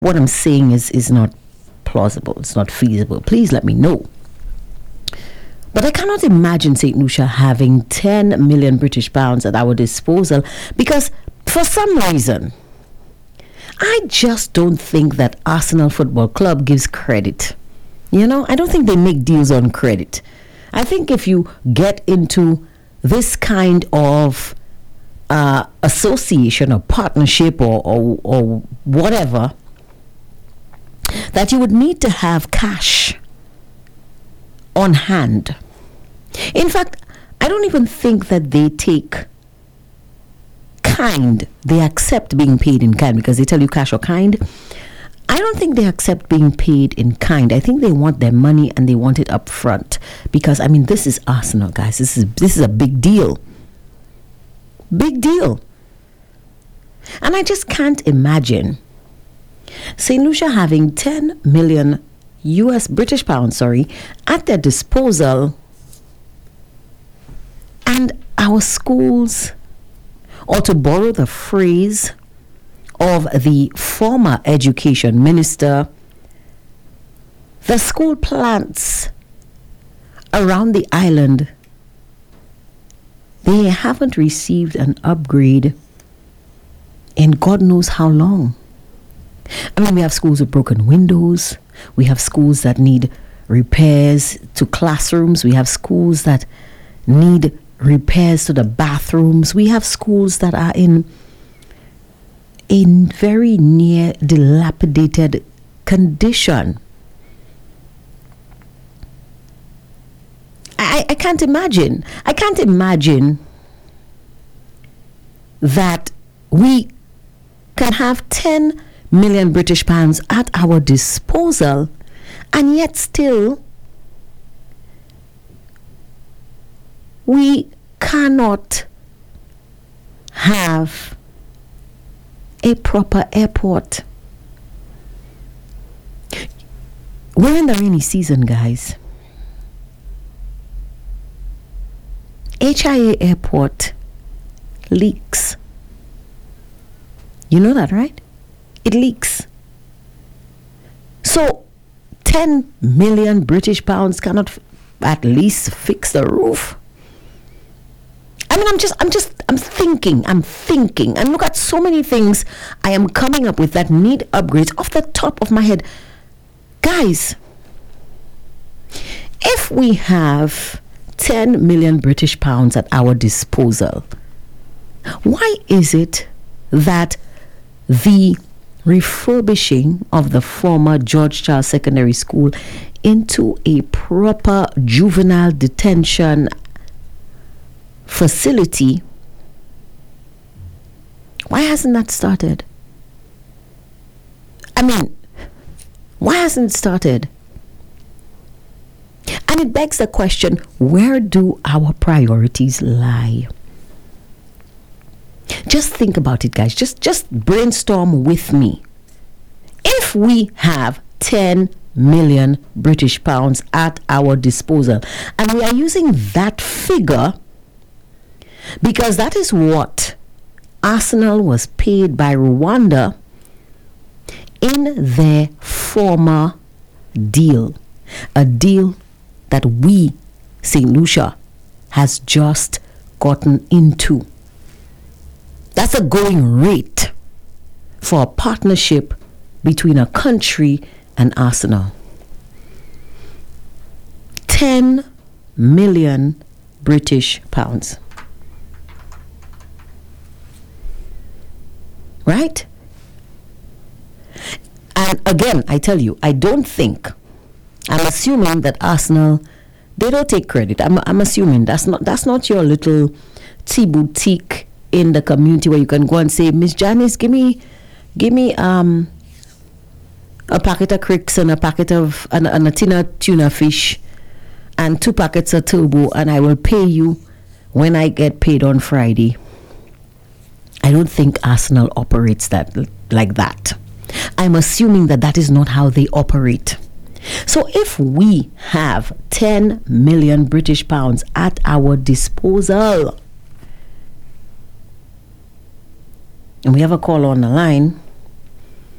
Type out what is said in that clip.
what I'm saying is not plausible. It's not feasible. Please let me know. But I cannot imagine St. Lucia having 10 million British pounds at our disposal because for some reason, I just don't think that Arsenal Football Club gives credit. You know, I don't think they make deals on credit. I think if you get into this kind of association or partnership or whatever, that you would need to have cash on hand. In fact, I don't even think that they take kind. They accept being paid in kind because they tell you cash or kind. I don't think they accept being paid in kind. I think they want their money and they want it up front because, I mean, this is Arsenal, guys. This is a big deal. Big deal. And I just can't imagine St. Lucia having 10 million British pounds, at their disposal, and our schools, or to borrow the phrase of the former education minister, the school plants around the island, they haven't received an upgrade in God knows how long. I mean, we have schools with broken windows. We have schools that need repairs to classrooms. We have schools that need repairs to the bathrooms. We have schools that are in very near dilapidated condition. I can't imagine. I can't imagine that we can have 10 million British pounds at our disposal and yet still we cannot have a proper airport. We're in the rainy season, guys. HIA Airport leaks. You know that, right? It leaks. So 10 million British pounds cannot at least fix the roof. I mean, I'm thinking, and look at so many things I am coming up with that need upgrades off the top of my head. Guys, if we have 10 million British pounds at our disposal, why is it that the refurbishing of the former George Charles Secondary School into a proper juvenile detention facility, why hasn't that started? I mean, why hasn't it started? And it begs the question, where do our priorities lie? Just think about it, guys. Just brainstorm with me. If we have 10 million British pounds at our disposal, and we are using that figure because that is what Arsenal was paid by Rwanda in their former deal, a deal that we, St. Lucia, has just gotten into. That's a going rate for a partnership between a country and Arsenal. 10 million British pounds. Right? And again, I tell you, I don't think, I'm assuming that Arsenal, they don't take credit. I'm assuming that's not your little tea boutique in the community where you can go and say, Miss Janice, give me a packet of cricks and a packet of and a tin of tuna fish and 2 packets of turbo, and I will pay you when I get paid on Friday. I don't think Arsenal operates that like that. I'm assuming that is not how they operate. So if we have 10 million British pounds at our disposal, and we have a call on the line.